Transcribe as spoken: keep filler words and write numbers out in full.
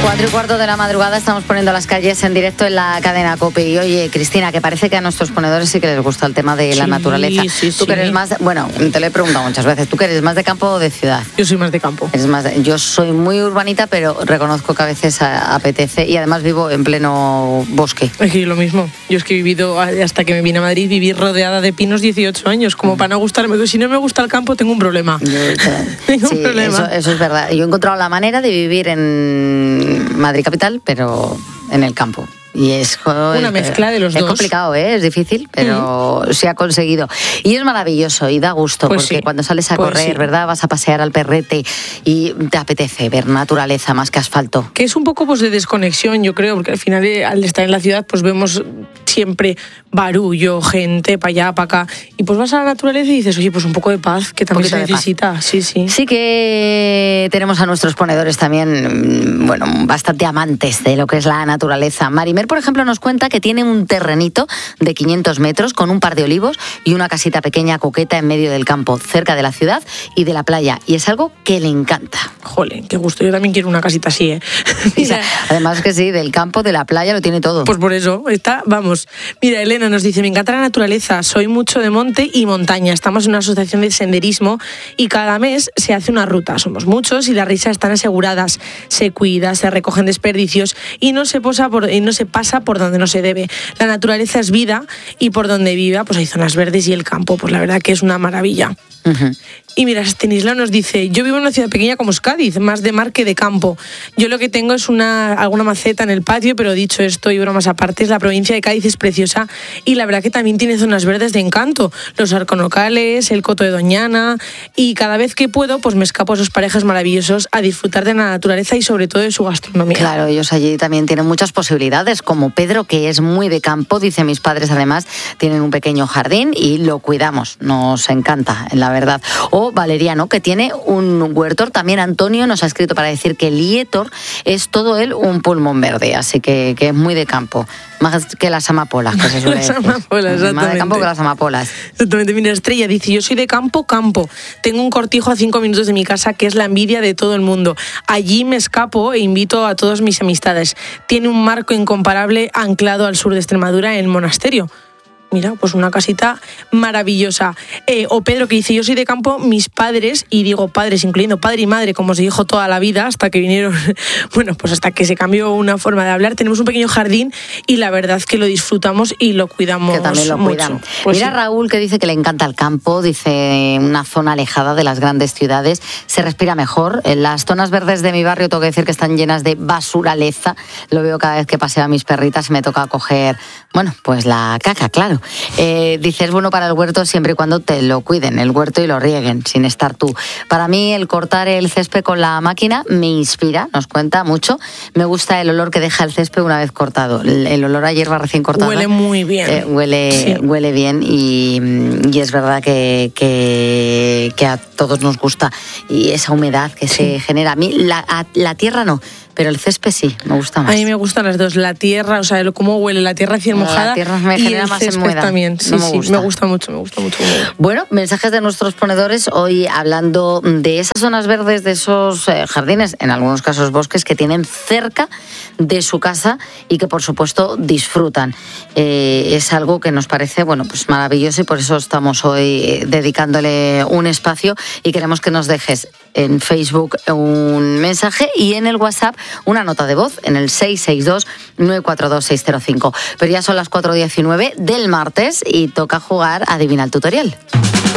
Cuatro y cuarto de la madrugada estamos poniendo las calles en directo en la cadena COPE. Y oye, Cristina, que parece que a nuestros ponedores sí que les gusta el tema de la sí, naturaleza. Sí, tú sí. que eres más, de, bueno, te lo he preguntado muchas veces, ¿tú que eres más de campo o de ciudad? Yo soy más de campo. Eres más de, yo soy muy urbanita, pero reconozco que a veces a, apetece y además vivo en pleno bosque. Es que yo lo mismo. Yo es que he vivido, hasta que me vine a Madrid, viví rodeada de pinos dieciocho años, como mm. para no gustarme. Si no me gusta el campo, tengo un problema. Yo, tengo sí, un problema. Eso, eso es verdad. Yo he encontrado la manera de vivir en Madrid capital, pero en el campo. Y es una mezcla de los es dos. Es complicado, ¿eh? Es difícil, pero uh-huh. se ha conseguido. Y es maravilloso y da gusto, pues porque sí. cuando sales a pues correr, sí. ¿verdad? Vas a pasear al perrete y te apetece ver naturaleza más que asfalto. Que es un poco pues de desconexión, yo creo, porque al final al estar en la ciudad pues vemos siempre barullo, gente para allá, para acá. Y pues vas a la naturaleza y dices, oye, pues un poco de paz, que también se necesita. Sí, sí. Sí que tenemos a nuestros ponedores también, bueno, bastante amantes de lo que es la naturaleza. Marimer, por ejemplo, nos cuenta que tiene un terrenito de quinientos metros con un par de olivos y una casita pequeña coqueta en medio del campo, cerca de la ciudad y de la playa. Y es algo que le encanta. Jolín, qué gusto. Yo también quiero una casita así, ¿eh? Mira. Además que sí, del campo, de la playa, lo tiene todo. Pues por eso, está, vamos. Mira, Elena nos dice, me encanta la naturaleza, soy mucho de monte y montaña. Estamos en una asociación de senderismo y cada mes se hace una ruta. Somos muchos y las risas están aseguradas. Se cuida, se recogen desperdicios y no se, posa por, y no se pasa por donde no se debe. La naturaleza es vida y por donde viva pues hay zonas verdes y el campo, pues la verdad que es una maravilla. Uh-huh. Y mira, Stanislao nos dice, yo vivo en una ciudad pequeña como es Cádiz, más de mar que de campo. Yo lo que tengo es una alguna maceta en el patio, pero dicho esto y bromas aparte, la provincia de Cádiz es preciosa y la verdad que también tiene zonas verdes de encanto. Los arconocales, el Coto de Doñana, y cada vez que puedo pues me escapo a esos parajes maravillosos a disfrutar de la naturaleza y sobre todo de su gastronomía. Claro, ellos allí también tienen muchas posibilidades, como Pedro, que es muy de campo, dice, mis padres además tienen un pequeño jardín y lo cuidamos, nos encanta, la verdad. O Valeriano, que tiene un huertor. También Antonio nos ha escrito para decir que Lietor es todo él un pulmón verde, así que, que es muy de campo. Más que las amapolas, que se suele decir. Las amapolas, exactamente. Más de campo que las amapolas. Exactamente. Mira, Estrella dice, yo soy de campo, campo. Tengo un cortijo a cinco minutos de mi casa que es la envidia de todo el mundo. Allí me escapo e invito a todas mis amistades. Tiene un marco incomparable anclado al sur de Extremadura en el monasterio. Mira, pues una casita maravillosa. Eh, o Pedro, que dice, yo soy de campo, mis padres, y digo padres, incluyendo padre y madre, como se dijo toda la vida, hasta que vinieron, bueno, pues hasta que se cambió una forma de hablar, tenemos un pequeño jardín y la verdad es que lo disfrutamos y lo cuidamos. Que también lo mucho. cuidan. Pues Mira, sí. Raúl, que dice que le encanta el campo, dice, una zona alejada de las grandes ciudades, se respira mejor. En las zonas verdes de mi barrio tengo que decir que están llenas de basuraleza. Lo veo cada vez que paseo a mis perritas y me toca coger, bueno, pues la caca, claro. Eh, dice, es bueno para el huerto siempre y cuando te lo cuiden, el huerto, y lo rieguen, sin estar tú. Para mí, el cortar el césped con la máquina me inspira, nos cuenta mucho. Me gusta el olor que deja el césped una vez cortado. El, el olor a hierba recién cortada. Huele muy bien. Eh, huele, sí. huele bien y, y es verdad que, que, que a todos nos gusta. Y esa humedad que sí. se genera. A mí, la, a, la tierra no. Pero el césped sí, me gusta más. A mí me gustan las dos, la tierra, o sea, cómo huele la tierra recién mojada. La tierra me genera y el más césped humedad. también. Sí, no me sí, gusta. me gusta mucho, me gusta mucho. Bueno, mensajes de nuestros ponedores hoy hablando de esas zonas verdes, de esos eh, jardines, en algunos casos bosques, que tienen cerca de su casa y que por supuesto disfrutan. Eh, es algo que nos parece, bueno, pues maravilloso y por eso estamos hoy dedicándole un espacio y queremos que nos dejes en Facebook un mensaje y en el WhatsApp una nota de voz en el seis seis dos, nueve cuatro dos, seis cero cinco. Pero ya son las cuatro diecinueve del martes y toca jugar Adivina el tutorial.